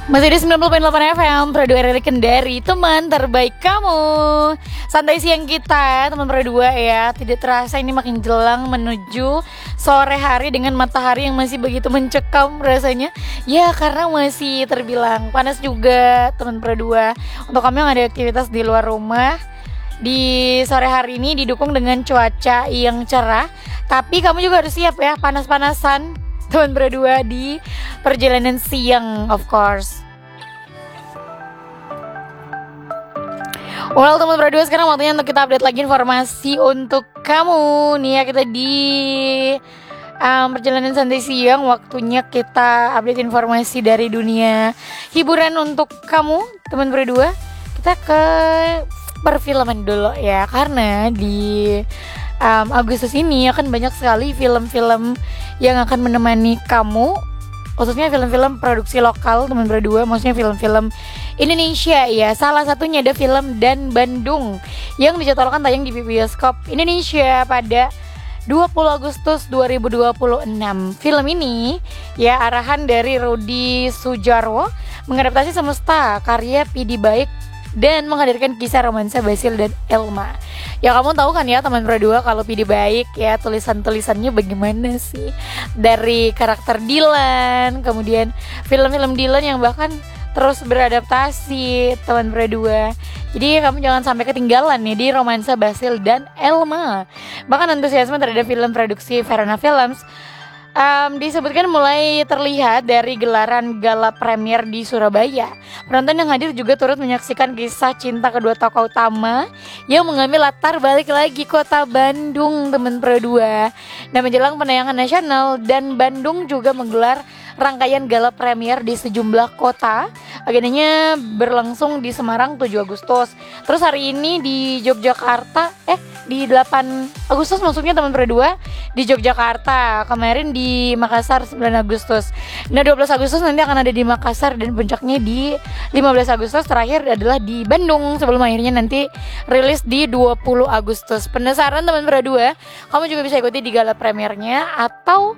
Masih di 90.8 FM Pro 2 RRI Kendari, teman terbaik kamu. Santai siang kita, teman Pro 2 ya. Tidak terasa ini makin jelang menuju sore hari dengan matahari yang masih begitu mencekam rasanya. Ya karena masih terbilang panas juga, teman Pro 2. Untuk kamu yang ada aktivitas di luar rumah, di sore hari ini didukung dengan cuaca yang cerah. Tapi kamu juga harus siap ya, panas-panasan teman berdua di perjalanan siang, of course. Well, teman berdua, sekarang waktunya untuk kita update lagi informasi untuk kamu. Nih ya, kita di perjalanan santai siang, waktunya kita update informasi dari dunia hiburan untuk kamu, teman berdua. Kita ke perfilman dulu ya, karena di Agustus ini akan banyak sekali film-film yang akan menemani kamu, khususnya film-film produksi lokal, teman berdua, maksudnya film-film Indonesia ya. Salah satunya ada film Dan Bandung yang dijadwalkan tayang di bioskop Indonesia pada 20 Agustus 2026. Film ini ya arahan dari Rudi Sudjarwo, mengadaptasi Semesta karya Pidi Baik dan menghadirkan kisah romansa Basil dan Elma. Ya kamu tahu kan ya teman berdua, kalau Pidi Baik ya tulisan-tulisannya bagaimana sih, dari karakter Dilan, kemudian film-film Dilan yang bahkan terus beradaptasi, teman berdua. Jadi kamu jangan sampai ketinggalan nih di romansa Basil dan Elma. Bahkan antusiasme terhadap film produksi Verona Films disebutkan mulai terlihat dari gelaran gala premier di Surabaya. Penonton yang hadir juga turut menyaksikan kisah cinta kedua tokoh utama yang mengambil latar balik lagi kota Bandung, teman Pro 2. Nah, menjelang penayangan nasional, Dan Bandung juga menggelar rangkaian gala premier di sejumlah kota. Agendanya berlangsung di Semarang 7 Agustus. Terus hari ini di Yogyakarta, di 8 Agustus maksudnya teman Pro 2, di Yogyakarta. Kemarin di Makassar 9 Agustus. Nah, 12 Agustus nanti akan ada di Makassar, dan puncaknya di 15 Agustus, terakhir adalah di Bandung sebelum akhirnya nanti rilis di 20 Agustus. Penasaran teman Pro 2? Kamu juga bisa ikuti di gala premiernya, atau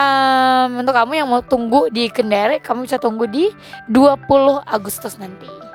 untuk kamu yang mau tunggu di Kendari, kamu bisa tunggu di 20 Agustus nanti.